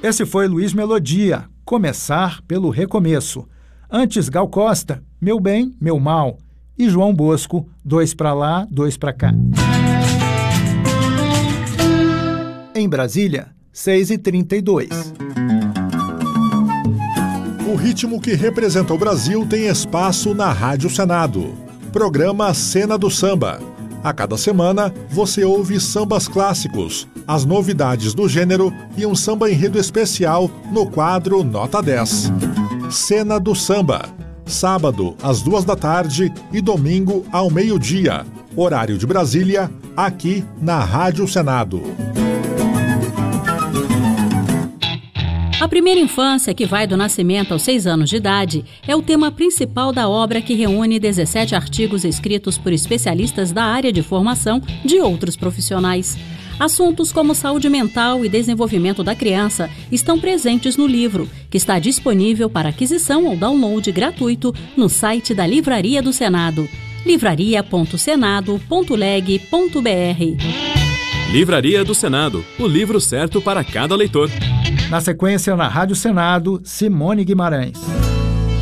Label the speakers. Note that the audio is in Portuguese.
Speaker 1: Esse foi Luiz Melodia, Começar pelo Recomeço. Antes, Gal Costa, Meu Bem, Meu Mal. E João Bosco, Dois pra Lá, Dois pra Cá. Em Brasília, 6h32.
Speaker 2: O ritmo que representa o Brasil tem espaço na Rádio Senado. Programa Cena do Samba. A cada semana, você ouve sambas clássicos, as novidades do gênero e um samba enredo especial no quadro Nota 10. Cena do Samba. Sábado, às 14h e domingo, ao meio-dia. Horário de Brasília, aqui na Rádio Senado.
Speaker 3: A primeira infância, que vai do nascimento aos 6 anos de idade, é o tema principal da obra que reúne 17 artigos escritos por especialistas da área de formação de outros profissionais. Assuntos como saúde mental e desenvolvimento da criança estão presentes no livro, que está disponível para aquisição ou download gratuito no site da Livraria do Senado, livraria.senado.leg.br.
Speaker 4: Livraria do Senado, o livro certo para cada leitor.
Speaker 1: Na sequência, na Rádio Senado, Simone Guimarães.